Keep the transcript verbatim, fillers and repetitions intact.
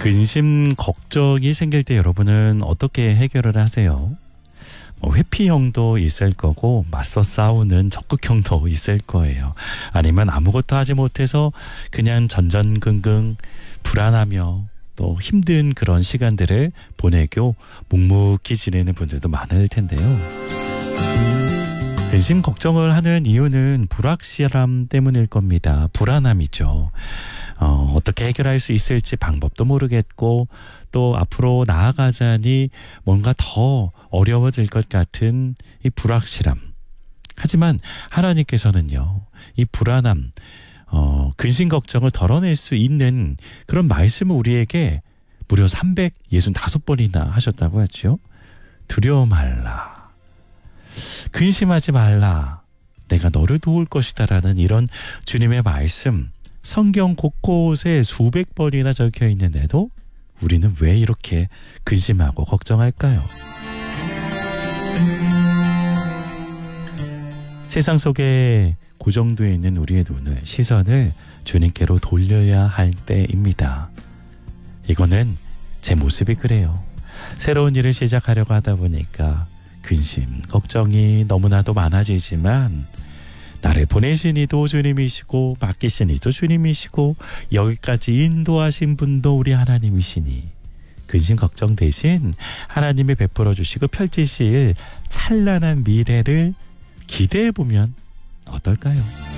근심, 걱정이 생길 때 여러분은 어떻게 해결을 하세요? 뭐 회피형도 있을 거고 맞서 싸우는 적극형도 있을 거예요. 아니면 아무것도 하지 못해서 그냥 전전긍긍 불안하며 또 힘든 그런 시간들을 보내고 묵묵히 지내는 분들도 많을 텐데요. 근심 걱정을 하는 이유는 불확실함 때문일 겁니다. 불안함이죠. 어, 어떻게 해결할 수 있을지 방법도 모르겠고 또 앞으로 나아가자니 뭔가 더 어려워질 것 같은 이 불확실함. 하지만 하나님께서는요, 이 불안함, 어, 근심 걱정을 덜어낼 수 있는 그런 말씀을 우리에게 무려 삼백육십오 번이나 하셨다고 하죠. 두려워 말라. 근심하지 말라. 내가 너를 도울 것이다라는 이런 주님의 말씀, 성경 곳곳에 수백 번이나 적혀 있는데도 우리는 왜 이렇게 근심하고 걱정할까요? 세상 속에 고정되어 있는 우리의 눈을, 시선을 주님께로 돌려야 할 때입니다. 이거는 제 모습이 그래요. 새로운 일을 시작하려고 하다 보니까 근심, 걱정이 너무나도 많아지지만 나를 보내신 이도 주님이시고 맡기신 이도 주님이시고 여기까지 인도하신 분도 우리 하나님이시니 근심 걱정 대신 하나님이 베풀어 주시고 펼치실 찬란한 미래를 기대해 보면 어떨까요?